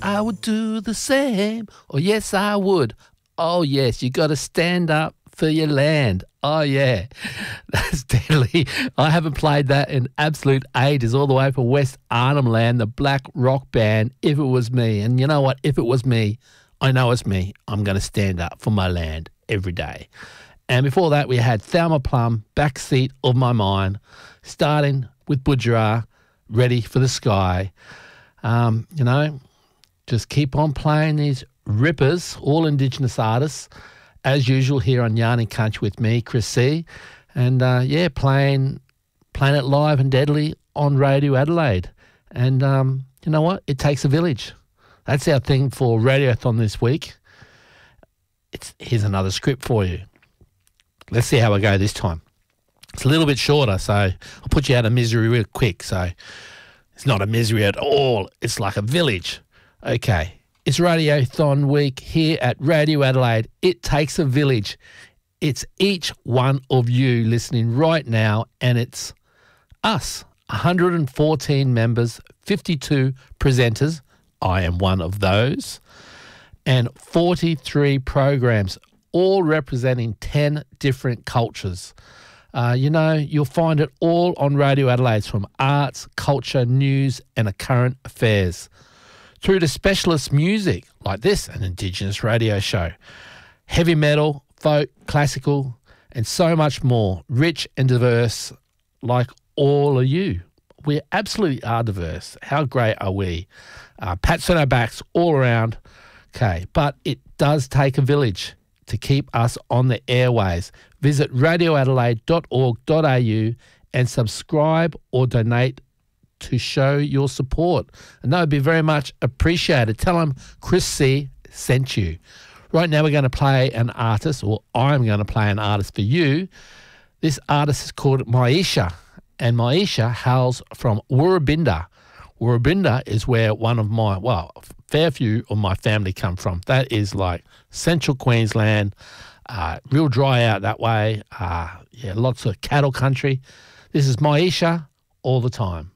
I would do the same. Oh, yes, I would. Oh, yes, you got to stand up for your land. Oh, yeah. That's deadly. I haven't played that in absolute ages, all the way from West Arnhem Land, the black rock band, If It Was Me. And you know what? If it was me, I know it's me. I'm going to stand up for my land every day. And before that, we had Thelma Plum, Backseat of My Mind, starting with Budjerah, Ready for the Sky. Just keep on playing these rippers, all Indigenous artists, as usual here on Yarning Country with me, Chris C. And, playing it live and deadly on Radio Adelaide. And you know what? It takes a village. That's our thing for Radiothon this week. Here's another script for you. Let's see how I go this time. It's a little bit shorter, so I'll put you out of misery real quick. So it's not a misery at all. It's like a village. Okay. It's Radiothon week here at Radio Adelaide. It takes a village. It's each one of you listening right now, and it's us, 114 members, 52 presenters. I am one of those. And 43 programs, all representing 10 different cultures. You'll find it all on Radio Adelaide, from arts, culture, news and current affairs, through to specialist music like this, an Indigenous radio show, heavy metal, folk, classical, and so much more, rich and diverse like all of you. We absolutely are diverse. How great are we? Pats on our backs all around. Okay, but it does take a village to keep us on the airways. Visit radioadelaide.org.au and subscribe or donate to show your support. And that would be very much appreciated. Tell them Chris C sent you. Right now we're going to play an artist, or I'm going to play an artist for you. This artist is called Maisha, and Maisha hails from Woorabinda. Woorabinda is where fair few of my family come from. That is like central Queensland, real dry out that way. Lots of cattle country. This is Maisha, All the Time.